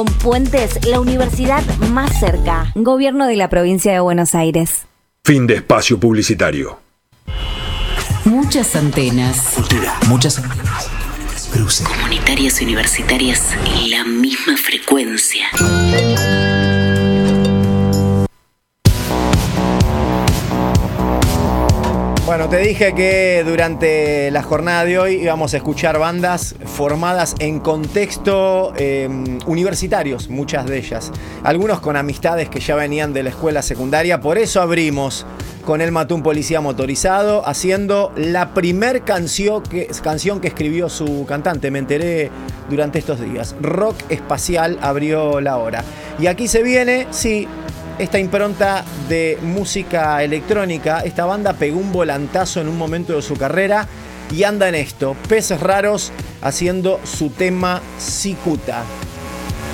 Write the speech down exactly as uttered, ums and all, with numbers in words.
Con Puentes, la universidad más cerca. Gobierno de la provincia de Buenos Aires. Fin de espacio publicitario. Muchas antenas. Cultura. Muchas antenas. Cruce. Comunitarias y universitarias en la misma frecuencia. Bueno, te dije que durante la jornada de hoy íbamos a escuchar bandas formadas en contexto eh, universitarios, muchas de ellas. Algunos con amistades que ya venían de la escuela secundaria. Por eso abrimos con El Mató un Policía Motorizado, haciendo la primer canción que, canción que escribió su cantante. Me enteré durante estos días. Rock Espacial abrió la hora. Y aquí se viene, sí, esta impronta de música electrónica. Esta banda pegó un volantazo en un momento de su carrera y anda en esto. Peces Raros haciendo su tema Cicuta.